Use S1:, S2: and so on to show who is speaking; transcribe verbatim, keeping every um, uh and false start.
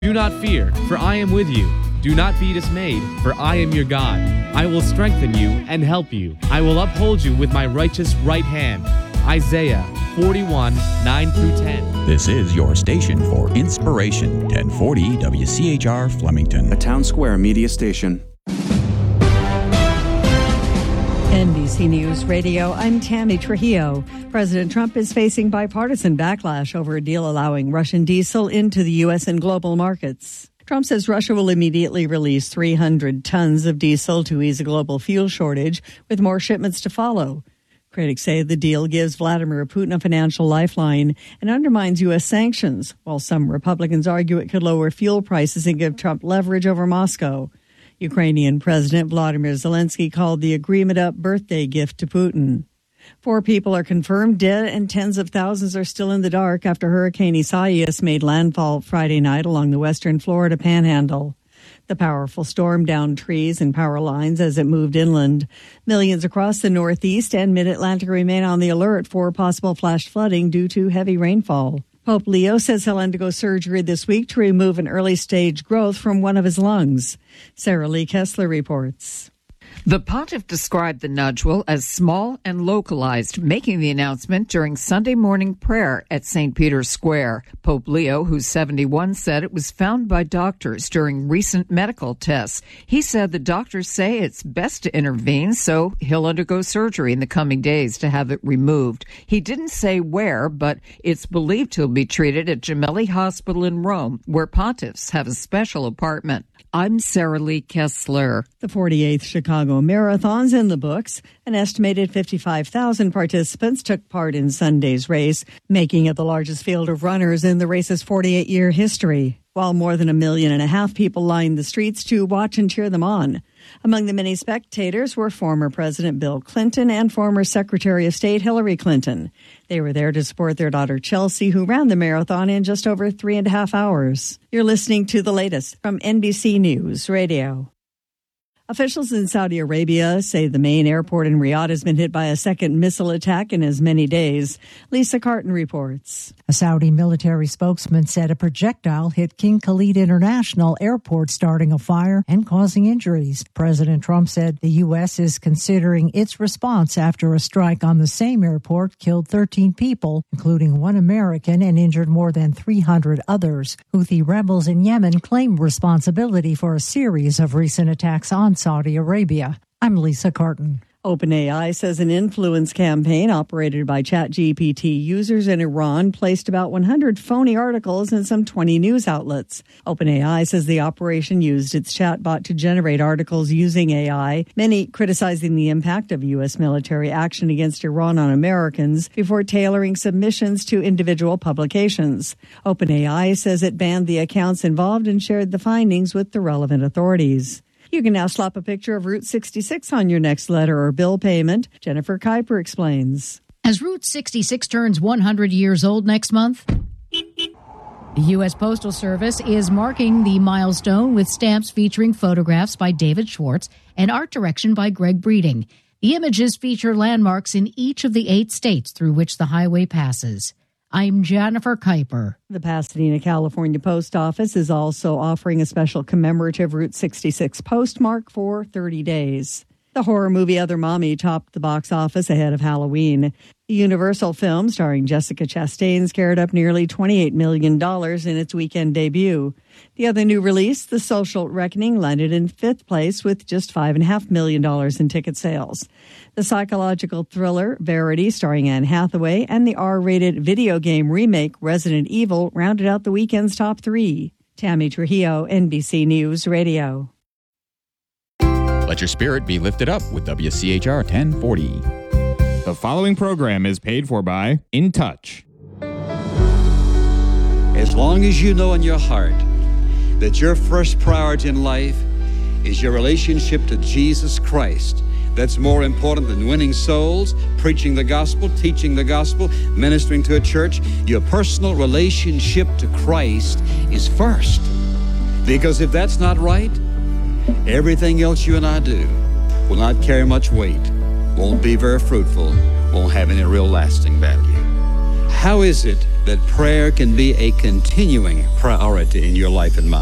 S1: Do not fear, for I am with you. Do not be dismayed, for I am your God. I will strengthen you and help you. I will uphold you with my righteous right hand. Isaiah forty-one, nine through ten.
S2: This is your station for inspiration. ten forty W C H R Flemington,
S3: a Town Square media station.
S4: N B C News Radio, I'm Tammy Trujillo. President Trump is facing bipartisan backlash over a deal allowing Russian diesel into the U S and global markets. Trump says Russia will immediately release three hundred tons of diesel to ease a global fuel shortage, with more shipments to follow. Critics say the deal gives Vladimir Putin a financial lifeline and undermines U S sanctions, while some Republicans argue it could lower fuel prices and give Trump leverage over Moscow. Ukrainian President Vladimir Zelensky called the agreement a birthday gift to Putin. Four people are confirmed dead and tens of thousands are still in the dark after Hurricane Isaias made landfall Friday night along the western Florida panhandle. The powerful storm downed trees and power lines as it moved inland. Millions across the Northeast and Mid-Atlantic remain on the alert for possible flash flooding due to heavy rainfall. Pope Leo says he'll undergo surgery this week to remove an early-stage growth from one of his lungs. Sarah Lee Kessler reports.
S5: The pontiff described the nodule as small and localized, making the announcement during Sunday morning prayer at Saint Peter's Square. Pope Leo, who's seventy-one, said it was found by doctors during recent medical tests. He said the doctors say it's best to intervene, so he'll undergo surgery in the coming days to have it removed. He didn't say where, but it's believed he'll be treated at Gemelli Hospital in Rome, where pontiffs have a special apartment. I'm Sarah Lee Kessler.
S4: The forty-eighth Chicago Marathon's in the books. An estimated fifty-five thousand participants took part in Sunday's race, making it the largest field of runners in the race's forty-eight-year history, while more than a million and a half people lined the streets to watch and cheer them on. Among the many spectators were former President Bill Clinton and former Secretary of State Hillary Clinton. They were there to support their daughter Chelsea, who ran the marathon in just over three and a half hours. You're listening to the latest from N B C News Radio. Officials in Saudi Arabia say the main airport in Riyadh has been hit by a second missile attack in as many days. Lisa Carton reports.
S6: A Saudi military spokesman said a projectile hit King Khalid International Airport, starting a fire and causing injuries. President Trump said the U S is considering its response after a strike on the same airport killed thirteen people, including one American, and injured more than three hundred others. Houthi rebels in Yemen claim responsibility for a series of recent attacks on Saudi Arabia. I'm Lisa Carton.
S4: OpenAI says an influence campaign operated by ChatGPT users in Iran placed about one hundred phony articles in some twenty news outlets. OpenAI says the operation used its chatbot to generate articles using A I, many criticizing the impact of U S military action against Iran on Americans, before tailoring submissions to individual publications. OpenAI says it banned the accounts involved and shared the findings with the relevant authorities. You can now slap a picture of Route sixty-six on your next letter or bill payment. Jennifer Kuiper explains.
S7: As Route sixty-six turns one hundred years old next month, the U S Postal Service is marking the milestone with stamps featuring photographs by David Schwartz and art direction by Greg Breeding. The images feature landmarks in each of the eight states through which the highway passes. I'm Jennifer Kuiper.
S4: The Pasadena, California Post Office is also offering a special commemorative Route sixty-six postmark for thirty days. The horror movie Other Mommy topped the box office ahead of Halloween. The Universal film starring Jessica Chastain scared up nearly twenty-eight million dollars in its weekend debut. The other new release, The Social Reckoning, landed in fifth place with just five point five million dollars in ticket sales. The psychological thriller Verity, starring Anne Hathaway, and the R-rated video game remake Resident Evil rounded out the weekend's top three. Tammy Trujillo, N B C News Radio.
S2: Let your spirit be lifted up with W C H R ten forty.
S8: The following program is paid for by In Touch.
S9: As long as you know in your heart that your first priority in life is your relationship to Jesus Christ, that's more important than winning souls, preaching the gospel, teaching the gospel, ministering to a church. Your personal relationship to Christ is first. Because if that's not right, everything else you and I do will not carry much weight, won't be very fruitful, won't have any real lasting value. How is it that prayer can be a continuing priority in your life and mine.